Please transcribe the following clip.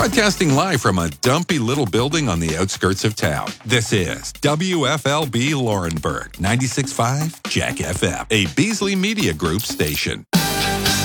Broadcasting live from a dumpy little building on the outskirts of town. This is WFLB Laurinburg, 96.5 Jack FM, a Beasley Media Group station.